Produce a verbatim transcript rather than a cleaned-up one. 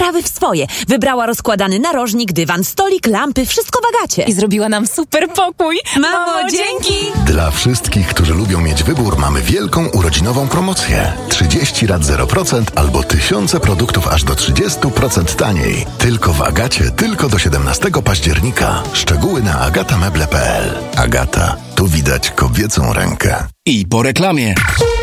sprawy w swoje. Wybrała rozkładany narożnik, dywan, stolik, lampy, wszystko w Agacie. I zrobiła nam super pokój. Mamo, dzięki! Dla wszystkich, którzy lubią mieć wybór, mamy wielką urodzinową promocję. trzydzieści rat zero procent albo tysiące produktów aż do trzydzieści procent taniej. Tylko w Agacie, tylko do siedemnastego października. Szczegóły na agatameble kropka p l. Agata, tu widać kobiecą rękę. I po reklamie.